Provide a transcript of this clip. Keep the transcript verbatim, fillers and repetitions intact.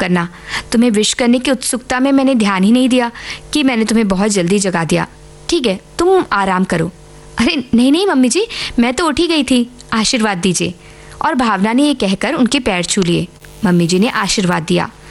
करना। तुम्हें विश करने की उत्सुकता में मैंने ध्यान ही नहीं दिया कि मैंने तुम्हें बहुत जल्दी जगा दिया। ठीक है, तुम आराम करो। अरे नहीं नहीं मम्मी जी, मैं तो उठ ही गई थी, आशीर्वाद दीजिए। और भावना ने ये कहकर उनके पैर छू लिए। मम्मी जी ने आशीर्वाद दिया।